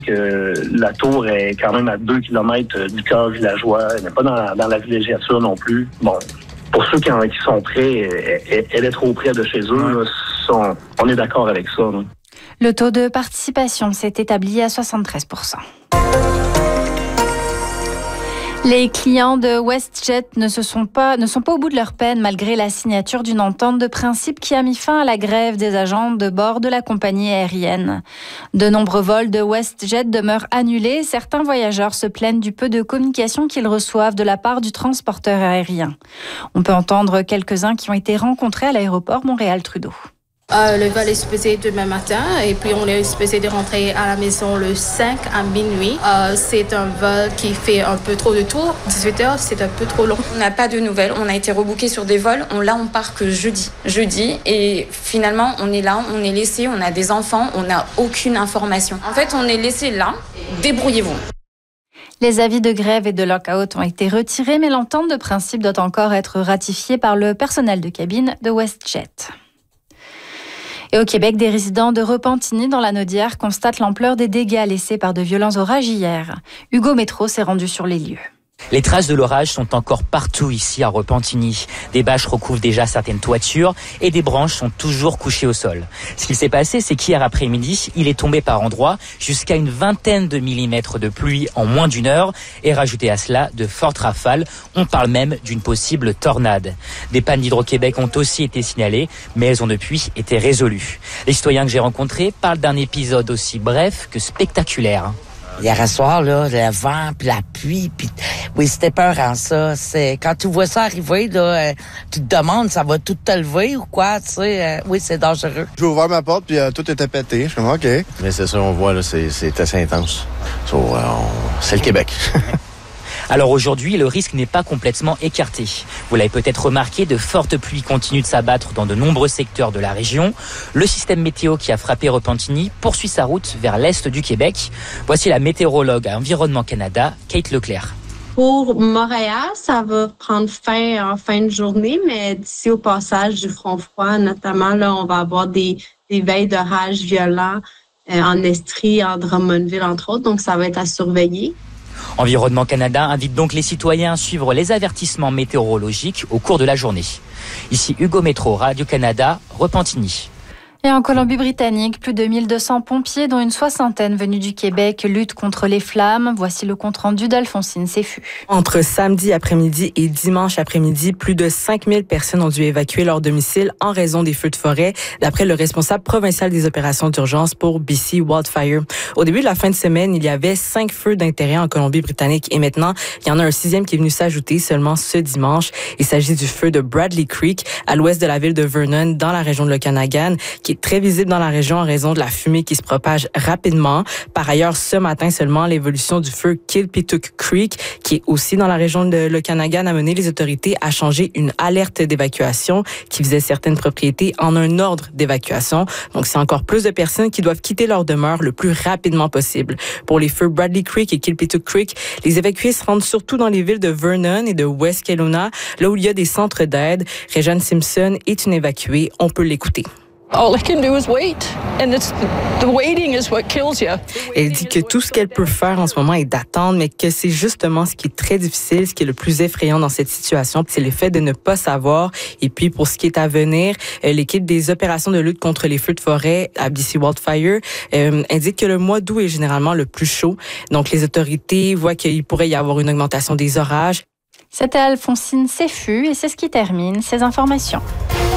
que la tour est quand même à 2 kilomètres du cœur villageois. Elle n'est pas dans la villégiature non plus. Bon, pour ceux qui sont près, elle est trop près de chez eux. Là, on est d'accord avec ça. Là. Le taux de participation s'est établi à 73%. Les clients de WestJet ne sont pas au bout de leur peine malgré la signature d'une entente de principe qui a mis fin à la grève des agents de bord de la compagnie aérienne. De nombreux vols de WestJet demeurent annulés. Certains voyageurs se plaignent du peu de communication qu'ils reçoivent de la part du transporteur aérien. On peut entendre quelques-uns qui ont été rencontrés à l'aéroport Montréal-Trudeau. Le vol est supposé demain matin et puis on est supposé de rentrer à la maison le 5 à minuit. C'est un vol qui fait un peu trop de tours. 18 heures, c'est un peu trop long. On n'a pas de nouvelles. On a été rebooké sur des vols. On part que jeudi. Et finalement, on est là, on est laissé, on a des enfants, on n'a aucune information. En fait, on est laissé là. Débrouillez-vous. Les avis de grève et de lock-out ont été retirés, mais l'entente de principe doit encore être ratifiée par le personnel de cabine de WestJet. Et au Québec, des résidents de Repentigny dans la Naudière constatent l'ampleur des dégâts laissés par de violents orages hier. Hugo Métro s'est rendu sur les lieux. Les traces de l'orage sont encore partout ici à Repentigny. Des bâches recouvrent déjà certaines toitures et des branches sont toujours couchées au sol. Ce qui s'est passé, c'est qu'hier après-midi, il est tombé par endroits jusqu'à une vingtaine de millimètres de pluie en moins d'une heure et rajouté à cela de fortes rafales. On parle même d'une possible tornade. Des pannes d'Hydro-Québec ont aussi été signalées, mais elles ont depuis été résolues. Les citoyens que j'ai rencontrés parlent d'un épisode aussi bref que spectaculaire. Hier soir, là, le vent, puis la pluie, puis oui, c'était peurant, ça. C'est quand tu vois ça arriver, là, tu te demandes, ça va tout te lever ou quoi, tu sais. Oui, c'est dangereux. J'ai ouvert ma porte, puis tout était pété. Je suis comme, OK. Mais c'est ça, on voit, là, c'est assez intense. C'est le Québec. Alors aujourd'hui, le risque n'est pas complètement écarté. Vous l'avez peut-être remarqué, de fortes pluies continuent de s'abattre dans de nombreux secteurs de la région. Le système météo qui a frappé Repentigny poursuit sa route vers l'est du Québec. Voici la météorologue à Environnement Canada, Kate Leclerc. Pour Montréal, ça va prendre fin en fin de journée, mais d'ici au passage du front froid, notamment, là, on va avoir des veilles d'orage violents en Estrie, en Drummondville, entre autres. Donc, ça va être à surveiller. Environnement Canada invite donc les citoyens à suivre les avertissements météorologiques au cours de la journée. Ici Hugo Métro, Radio-Canada, Repentigny. Et en Colombie-Britannique, plus de 1200 pompiers, dont une soixantaine venus du Québec, luttent contre les flammes. Voici le compte-rendu d'Alphonsine Seffu. Entre samedi après-midi et dimanche après-midi, plus de 5000 personnes ont dû évacuer leur domicile en raison des feux de forêt, d'après le responsable provincial des opérations d'urgence pour BC Wildfire. Au début de la fin de semaine, il y avait 5 feux d'intérêt en Colombie-Britannique et maintenant, il y en a un 6e qui est venu s'ajouter seulement ce dimanche. Il s'agit du feu de Bradley Creek, à l'ouest de la ville de Vernon, dans la région de l'Okanagan, qui est très visible dans la région en raison de la fumée qui se propage rapidement. Par ailleurs, ce matin seulement, l'évolution du feu Kilpituck Creek, qui est aussi dans la région de l'Okanagan, a mené les autorités à changer une alerte d'évacuation qui faisait certaines propriétés en un ordre d'évacuation. Donc, c'est encore plus de personnes qui doivent quitter leur demeure le plus rapidement possible. Pour les feux Bradley Creek et Kilpituck Creek, les évacués se rendent surtout dans les villes de Vernon et de West Kelowna, là où il y a des centres d'aide. Régane Simpson est une évacuée. On peut l'écouter. All I can do is wait, and the waiting is what kills you. Elle dit que tout ce qu'elle peut faire en ce moment est d'attendre, mais que c'est justement ce qui est très difficile, ce qui est le plus effrayant dans cette situation, c'est le fait de ne pas savoir. Et puis, pour ce qui est à venir, l'équipe des opérations de lutte contre les feux de forêt à BC Wildfire indique que le mois d'août est généralement le plus chaud. Donc, les autorités voient qu'il pourrait y avoir une augmentation des orages. C'était Alphonsine Seffu et c'est ce qui termine ces informations.